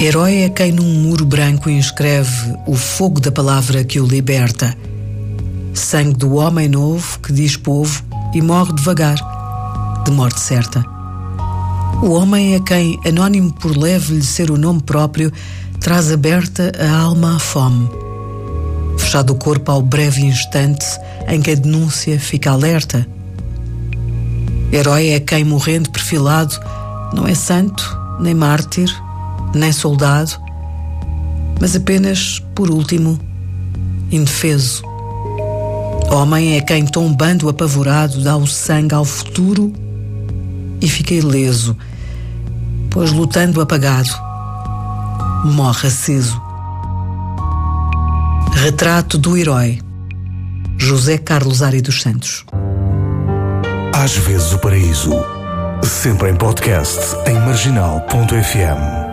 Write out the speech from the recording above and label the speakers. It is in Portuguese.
Speaker 1: Herói é quem num muro branco inscreve o fogo da palavra que o liberta. Sangue do homem novo que diz povo e morre devagar, de morte certa. O homem é quem, anónimo por leve-lhe ser o nome próprio, traz aberta a alma à fome. Fechado o corpo ao breve instante em que a denúncia fica alerta. Herói é quem, morrendo perfilado, não é santo, nem mártir, nem soldado, mas apenas, por último, indefeso. Homem é quem, tombando apavorado, dá o sangue ao futuro e fica ileso, pois lutando apagado, morre aceso. Retrato do herói, José Carlos Ari dos Santos.
Speaker 2: Às vezes o paraíso, sempre em podcast em marginal.fm.